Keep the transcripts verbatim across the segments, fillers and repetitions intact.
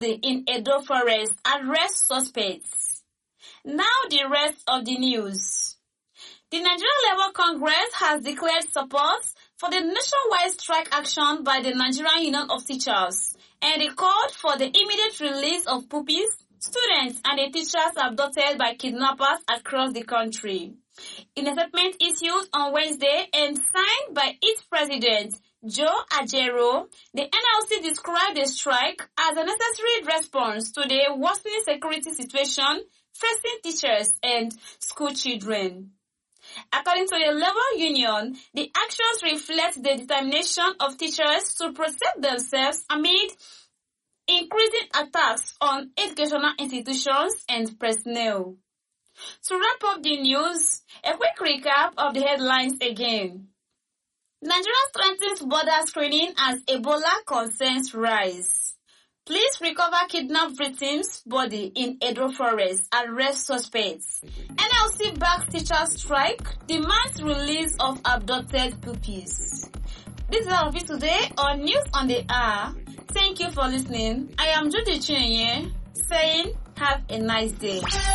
in Edo Forest arrest suspects. Now the rest of the news. The Nigerian Labour Congress has declared support for the nationwide strike action by the Nigerian Union of Teachers, and they called for the immediate release of pupils, students, and the teachers abducted by kidnappers across the country. In a statement issued on Wednesday and signed by its president, Joe Ajero, the N L C described the strike as a necessary response to the worsening security situation facing teachers and school children. According to the Labour Union, the actions reflect the determination of teachers to protect themselves amid increasing attacks on educational institutions and personnel. To wrap up the news, a quick recap of the headlines again. Nigeria strengthens border screening as Ebola concerns rise. Police recover kidnapped victims' body in Edo Forest, arrest suspects. N L C backs teachers strike, demands release of abducted pupils. This is all of it today on News on the Hour. Thank you for listening. I am Judy Chinye, saying have a nice day.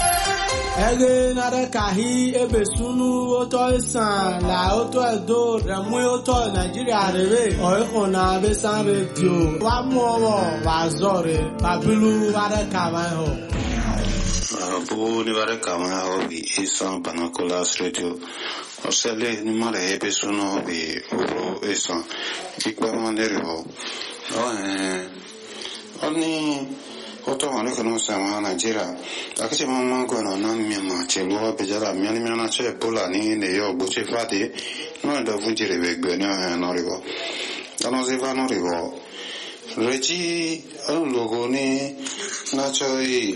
Ege nare kahi ebe sunu oto isan la oto edo remu oto Nigeria rebe oiko na besan radio wa mu owo wa zore babilu ware kama ho bu ni ware kama ho bi isan banacolas radio osele ni mare ebe sunu bi oro isan ikwa mandere ho o eh oni Oto wale kono sama Nigeria. Akache mama kono na miyama chelo bejara miyani miyana che pola ni ne yo buche fati no da fujire begbe no no rigo. Ano ziva no rigo. Reji an logo ni na choi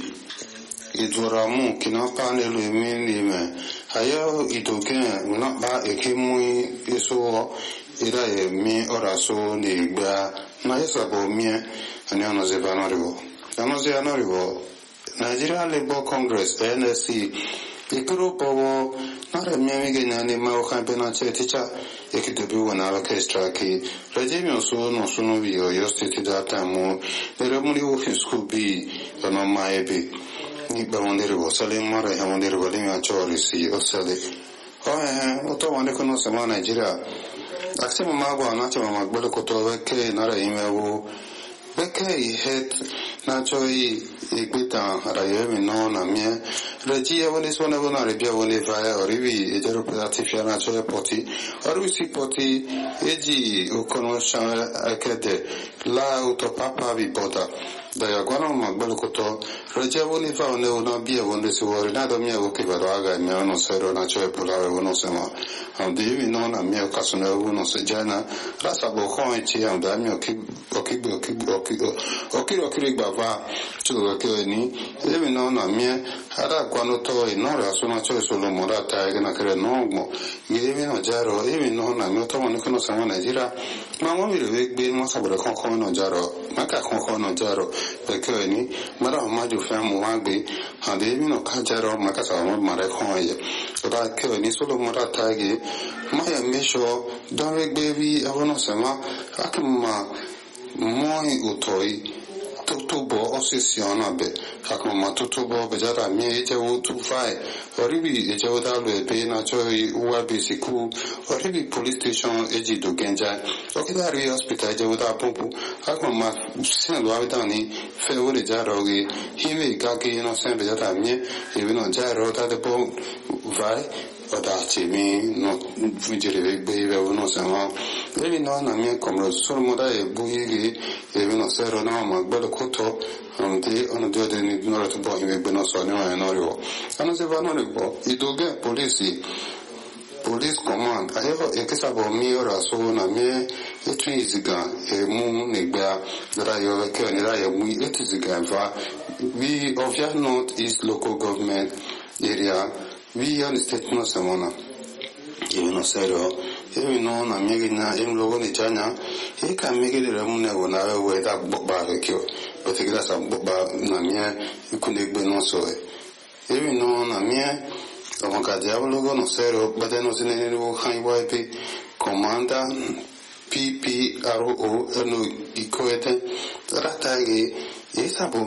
iduramu kina panelu mini me. Hayo idoke una ba ekimui iso ira e mi oraso ni gba na yesabo mi ani ano ziva no rigo. Anozi anorivo Nigeria Labour Congress N L C ikuru powo nare miami genyani ma campaign che ticha ekidobi wana orchestra ki regime so no suno bi o state data mo ere muri wo school bi no maebi ni ba wondere wo sale mare ha wondere wo limi achori si o sale o eh o to wane kono sama Nigeria aksema magwa na chama magbele ko to weke nare imewo Beke het na choi equita rayemi no na mie regia woni sona wona rebia woni vai orivi e jero pratifia na choi poti orisi poti eji o conosca akete la autopapa vi pota da ya guano magbelo koto regia woni fa ne ona bia woni se wori na do mie o ke vado aga me ono sero na choi polare wono sema andi mi no na mie kasone wono se jana rasa bo khon echi am da mie o ki o ki o ki o ki o ki gbava chulo ke ni ebi no na mie ara kwano to no ra so na cho so lo mora ta ke na kre no mo ebi no jaro ebi no na mi to mo ko no sa na Nigeria ma mo mi le gbe mo sa bere kon kon no jaro ma ka kon kon no jaro pe ke ni mara ma ju fa mo wa gbe ande ebi no ka jaro ma ka sa mo mara kon ye ra ke ni so lo mora ta ge ma ya me sho don we gbe bi avono sa ma akuma moi utoi tutubo osisiona be akoma tutubo bejara mi eje wo tu fai oribi eje wo da lo be na choi uwa bisiku oribi police station eji do genja okidari hospital eje wo da pompu akoma sin lo avita ni fe wo le jaro ge hime gage no sen bejara mi e no jaro da de po vai oda chimi no fujire be be wo no sama ebi no na mi komro solo moda e buigi e no sero na ma gbelo koto amde ono de de ni no to bo hime be no so ni wa no rio ano se va no rio idoge police police command ayo e ke sabo mi ora so na me e twiziga e mu ne gba dra yo ke ni ra yo mu e twiziga va we of your north east local government area we are the state no semana e no sero e no na mi na e logo ni chanya e ka mi ge re mu ne wo na we da ba re kyo o te gra sa ba na mi e ku ne gbe no so e no na mi o ka diavolo no sero ba de no se ne wo kan wa pe comanda P P R O no ikoete trata ge esa